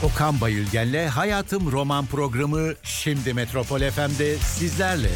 Okan Bayülgen'le Hayatım Roman programı şimdi Metropol FM'de sizlerle.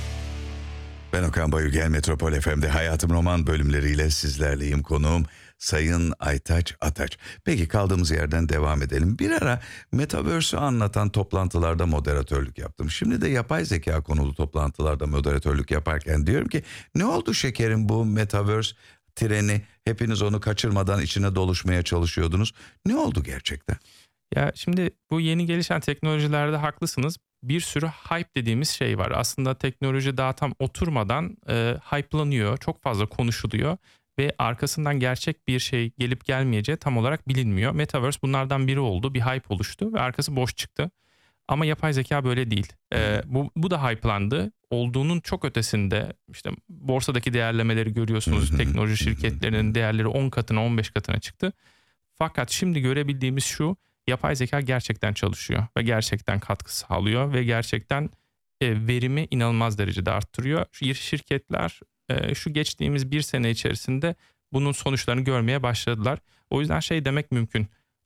Ben Okan Bayülgen, Metropol FM'de Hayatım Roman bölümleriyle sizlerleyim. Konuğum Sayın Aytaç Ataç. Peki kaldığımız yerden devam edelim. Bir ara Metaverse'ü anlatan toplantılarda moderatörlük yaptım. Şimdi de yapay zeka konulu toplantılarda moderatörlük yaparken diyorum ki ne oldu şekerim bu Metaverse treni? Hepiniz onu kaçırmadan içine doluşmaya çalışıyordunuz. Ne oldu gerçekten? Ya şimdi bu yeni gelişen teknolojilerde haklısınız. Bir sürü hype dediğimiz şey var. Aslında teknoloji daha tam oturmadan hype'lanıyor. Çok fazla konuşuluyor ve arkasından gerçek bir şey gelip gelmeyeceği tam olarak bilinmiyor. Metaverse bunlardan biri oldu. Bir hype oluştu ve arkası boş çıktı. Ama yapay zeka böyle değil. Bu da hype'landı. Olduğunun çok ötesinde işte borsadaki değerlemeleri görüyorsunuz. Teknoloji şirketlerinin değerleri 10 katına 15 katına çıktı. Fakat şimdi görebildiğimiz şu: yapay zeka gerçekten çalışıyor ve gerçekten katkı sağlıyor ve gerçekten verimi inanılmaz derecede arttırıyor. Şirketler şu geçtiğimiz bir sene içerisinde bunun sonuçlarını görmeye başladılar. O yüzden şey demek mümkün.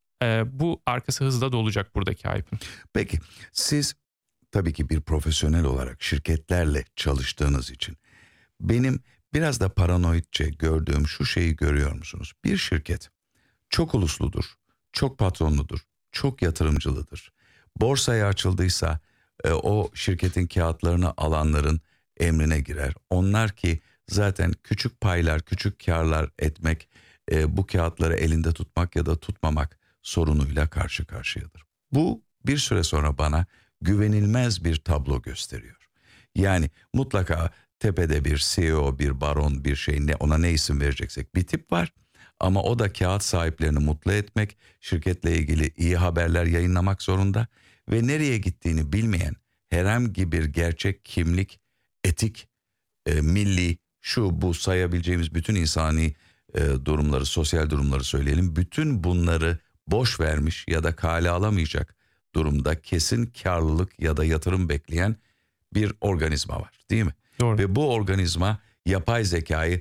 Bu arkası hızla dolacak buradaki hype'ın. Peki siz tabii ki bir profesyonel olarak şirketlerle çalıştığınız için benim biraz da paranoidçe gördüğüm şu şeyi görüyor musunuz? Bir şirket çok ulusludur, çok patronludur, çok yatırımcılıdır. Borsaya açıldıysa o şirketin kağıtlarını alanların emrine girer. Onlar ki zaten küçük paylar, küçük karlar etmek, bu kağıtları elinde tutmak ya da tutmamak sorunuyla karşı karşıyadır. Bu bir süre sonra bana güvenilmez bir tablo gösteriyor. Yani mutlaka tepede bir CEO, bir baron, bir şey, ona ne isim vereceksek bir tip var. Ama o da kağıt sahiplerini mutlu etmek, şirketle ilgili iyi haberler yayınlamak zorunda ve nereye gittiğini bilmeyen herhangi bir gerçek kimlik, etik, milli, şu bu sayabileceğimiz bütün insani durumları, sosyal durumları söyleyelim. Bütün bunları boş vermiş ya da kale alamayacak durumda kesin karlılık ya da yatırım bekleyen bir organizma var, değil mi? Doğru. Ve bu organizma yapay zekayı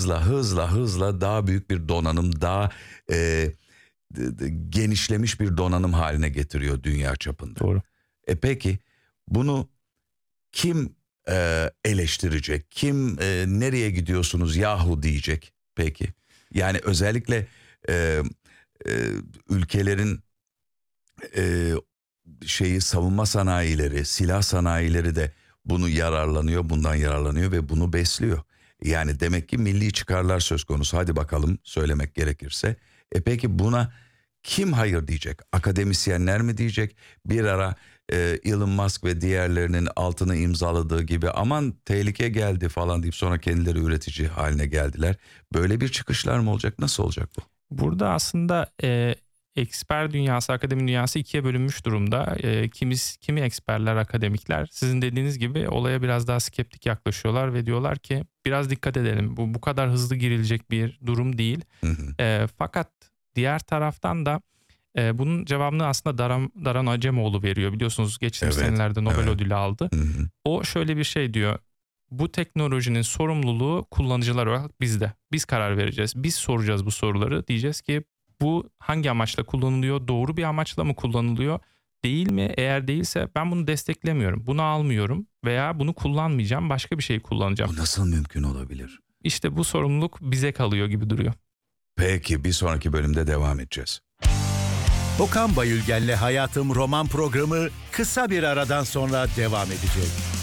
hızla daha büyük bir donanım, daha genişlemiş bir donanım haline getiriyor dünya çapında. Doğru. Peki bunu kim eleştirecek? Kim nereye gidiyorsunuz yahu diyecek peki? Yani özellikle ülkelerin savunma sanayileri, silah sanayileri de bundan yararlanıyor ve bunu besliyor. Yani demek ki milli çıkarlar söz konusu. Hadi bakalım söylemek gerekirse. Peki buna kim hayır diyecek? Akademisyenler mi diyecek? Bir ara Elon Musk ve diğerlerinin altını imzaladığı gibi aman tehlike geldi falan deyip sonra kendileri üretici haline geldiler. Böyle bir çıkışlar mı olacak? Nasıl olacak bu? Burada aslında eksper dünyası, akademi dünyası ikiye bölünmüş durumda. Kimi eksperler, akademikler sizin dediğiniz gibi olaya biraz daha skeptik yaklaşıyorlar ve diyorlar ki biraz dikkat edelim. Bu kadar hızlı girilecek bir durum değil. Fakat diğer taraftan da bunun cevabını aslında Daran Acemoğlu veriyor. Biliyorsunuz geçtiğimiz senelerde Nobel ödülü aldı. O şöyle bir şey diyor. Bu teknolojinin sorumluluğu kullanıcılar olarak bizde. Biz karar vereceğiz. Biz soracağız bu soruları. Diyeceğiz ki bu hangi amaçla kullanılıyor? Doğru bir amaçla mı kullanılıyor? Değil mi? Eğer değilse ben bunu desteklemiyorum. Bunu almıyorum veya bunu kullanmayacağım. Başka bir şey kullanacağım. Bu nasıl mümkün olabilir? İşte bu sorumluluk bize kalıyor gibi duruyor. Peki bir sonraki bölümde devam edeceğiz. Okan Bayülgen'le Hayatım Roman programı kısa bir aradan sonra devam edecek.